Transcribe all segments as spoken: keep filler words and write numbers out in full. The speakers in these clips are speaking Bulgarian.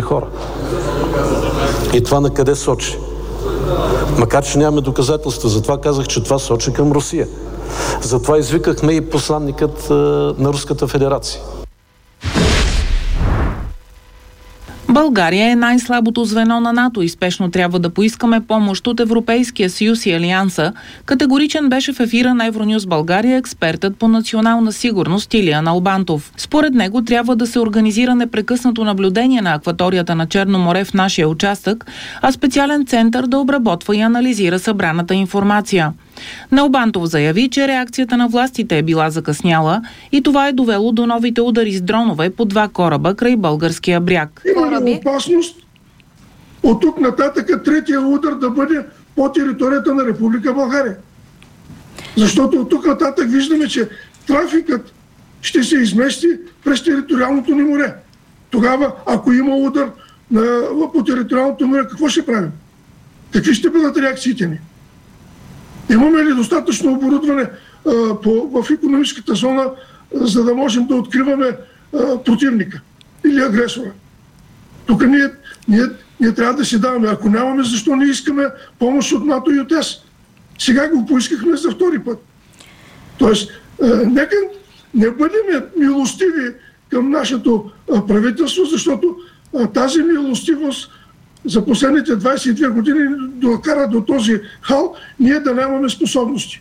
хора. И това на къде сочи? Макар че нямаме доказателства, затова казах, че това сочи към Русия. Затова извикахме и посланникът на Руската федерация. България е най-слабото звено на НАТО и спешно трябва да поискаме помощ от Европейския съюз и Алианса. Категоричен беше в ефира на Евронюс България експертът по национална сигурност Илия Налбантов. Според него трябва да се организира непрекъснато наблюдение на акваторията на Черно море в нашия участък, а специален център да обработва и анализира събраната информация. Налбантов заяви, че реакцията на властите е била закъсняла и това е довело до новите удари с дронове по два кораба край българския бряг. Има ли опасност от тук нататък третия удар да бъде по територията на Република България? Защото от тук нататък виждаме, че трафикът ще се измести през териториалното ни море. Тогава, ако има удар на, по териториалното море, какво ще правим? Какви ще бъдат реакциите ни? Имаме ли достатъчно оборудване а, по, в икономическата зона, а, за да можем да откриваме а, противника или агресора? Тук ние, ние, ние трябва да си даваме. Ако нямаме, защо не искаме помощ от НАТО и от ЕС? Сега го поискахме за втори път. Тоест, а, нека не бъдем милостиви към нашето а, правителство, защото а, тази милостивост за последните двайсет и две години докара до този хал, ние да нямаме способности.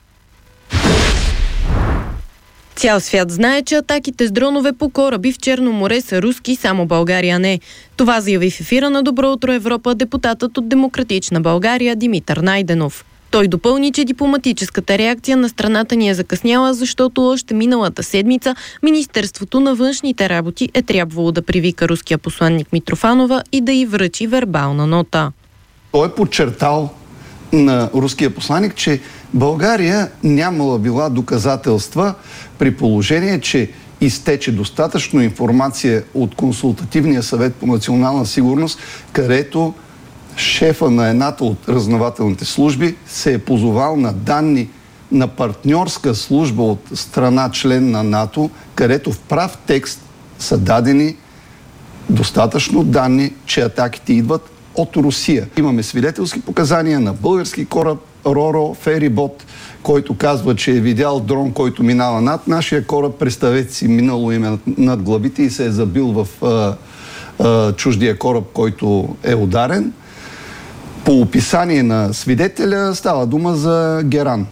Цял свят знае, че атаките с дронове по кораби в Черно море са руски, само България не. Това заяви в ефира на Добро утро Европа депутатът от Демократична България Димитър Найденов. Той допълни, че дипломатическата реакция на страната ни е закъсняла, защото още миналата седмица Министерството на външните работи е трябвало да привика руския посланник Митрофанова и да й връчи вербална нота. Той е подчертал на руския посланник, че България нямала била доказателства при положение, че изтече достатъчно информация от Консултативния съвет по национална сигурност, където шефа на едната от разузнавателните служби се е позовал на данни на партньорска служба от страна член на НАТО, където в прав текст са дадени достатъчно данни, че атаките идват от Русия. Имаме свидетелски показания на български кораб Роро Ферибот, който казва, че е видял дрон, който минава над нашия кораб. Представете си, минало име над главите и се е забил в а, а, чуждия кораб, който е ударен. По описание на свидетеля става дума за Геран.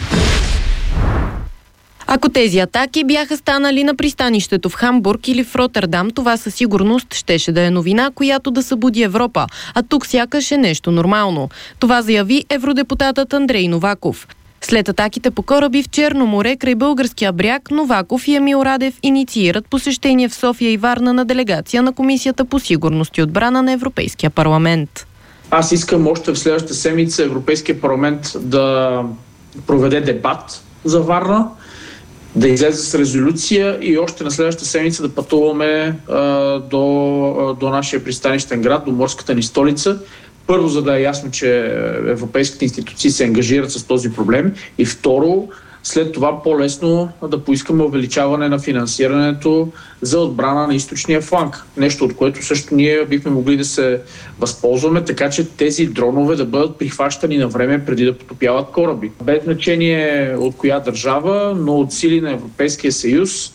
Ако тези атаки бяха станали на пристанището в Хамбург или в Роттердам, това със сигурност щеше да е новина, която да събуди Европа. А тук сякаш е нещо нормално. Това заяви евродепутатът Андрей Новаков. След атаките по кораби в Черно море край българския бряг, Новаков и Емил Радев инициират посещение в София и Варна на делегация на Комисията по сигурност и отбрана на Европейския парламент. Аз искам още в следващата седмица Европейския парламент да проведе дебат за Варна, да излезе с резолюция и още на следващата седмица да пътуваме а, до, до нашия пристанищен град, до морската ни столица. Първо, за да е ясно, че европейските институции се ангажират с този проблем, и второ, след това по-лесно да поискаме увеличаване на финансирането за отбрана на източния фланг. Нещо, от което също ние бихме могли да се възползваме, така че тези дронове да бъдат прихващани на време преди да потопяват кораби. Без значение от коя държава, но от сили на Европейския съюз,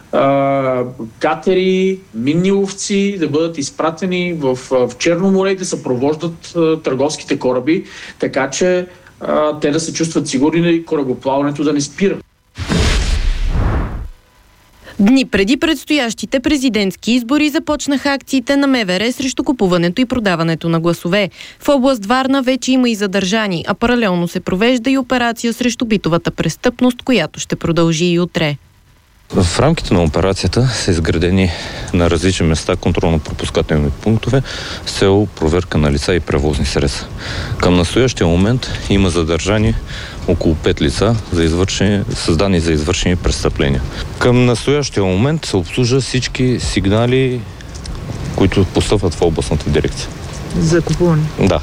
катери, минни ловци да бъдат изпратени в, в Черно море и да съпровождат търговските кораби, така че те да се чувстват сигурни и корабоплаването да не спира. Дни преди предстоящите президентски избори започнаха акциите на МВР срещу купуването и продаването на гласове. В област Варна вече има и задържани, а паралелно се провежда и операция срещу битовата престъпност, която ще продължи и утре. В рамките на операцията са изградени на различни места контролно-пропускателни пунктове с цел проверка на лица и превозни средства. Към настоящия момент има задържани около пет лица за извършени, създани за извършени престъпления. Към настоящия момент се обслужват всички сигнали, които постъпват в областната дирекция. За купуване? Да.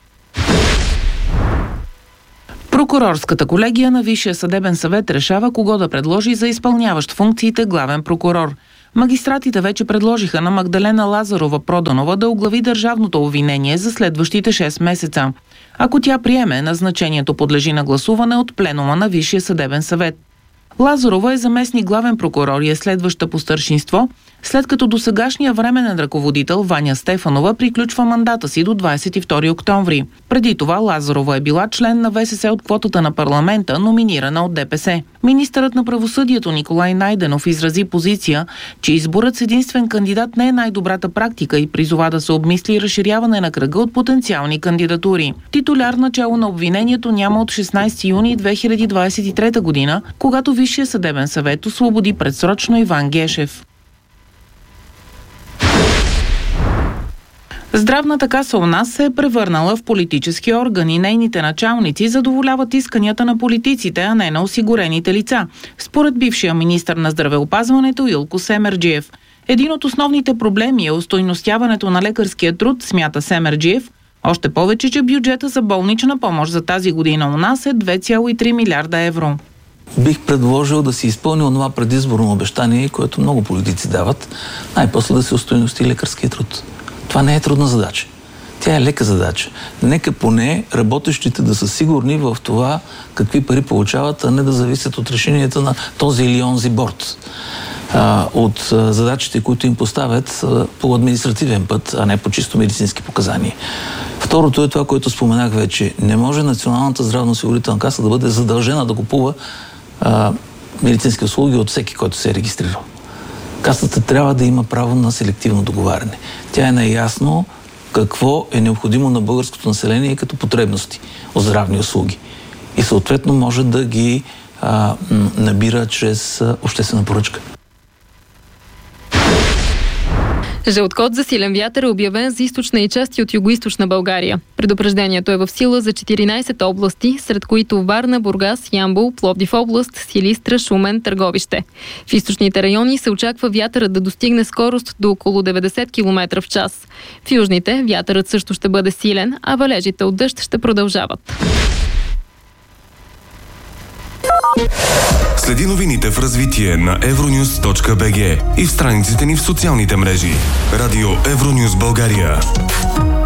Прокурорската колегия на Висшия съдебен съвет решава кого да предложи за изпълняващ функциите главен прокурор. Магистратите вече предложиха на Магдалена Лазарова-Проданова да оглави държавното обвинение за следващите шест месеца. Ако тя приеме, назначението подлежи на гласуване от пленума на Висшия съдебен съвет. Лазарова е заместник главен прокурор и е следваща по старшинство, след като досегашния временен ръководител Ваня Стефанова приключва мандата си до двадесет и втори октомври. Преди това Лазарова е била член на ВСС от квотата на парламента, номинирана от ДПС. Министърът на правосъдието Николай Найденов изрази позиция, че изборът с единствен кандидат не е най-добрата практика и призова да се обмисли разширяване на кръга от потенциални кандидатури. Титуляр начало на обвинението няма от шестнадесети юни две хиляди двадесет и трета година, когато Висшия съдебен съвет освободи предсрочно Иван Гешев. Здравната каса у нас се е превърнала в политически орган и нейните началници задоволяват исканията на политиците, а не на осигурените лица, според бившия министър на здравеопазването Илко Семерджиев. Един от основните проблеми е устойностяването на лекарския труд, смята Семерджиев, още повече, че бюджета за болнична помощ за тази година у нас е две цяло и три милиарда евро. Бих предложил да се изпълни онова предизборно обещание, което много политици дават, най-после да се устойности лекарския труд. Това не е трудна задача. Тя е лека задача. Нека поне работещите да са сигурни в това какви пари получават, а не да зависят от решенията на този или онзи борд. А, от а, задачите, които им поставят а, по административен път, а не по чисто медицински показания. Второто е това, което споменах вече. Не може Националната здравноосигурителна каса да бъде задължена да купува а, медицински услуги от всеки, който се е регистрирал. Касата трябва да има право на селективно договаряне. Тя е наясно какво е необходимо на българското население като потребности от здравни услуги. И съответно може да ги а, набира чрез а, обществена поръчка. Жълт код за силен вятър е обявен за източна и части от югоизточна България. Предупреждението е в сила за четиринадесет области, сред които Варна, Бургас, Ямбол, Пловдив област, Силистра, Шумен, Търговище. В източните райони се очаква вятърът да достигне скорост до около деветдесет километра в час. В южните вятърът също ще бъде силен, а валежите от дъжд ще продължават. Следи новините в развитие на евронюс точка би джи и в страниците ни в социалните мрежи. Радио Евронюс България.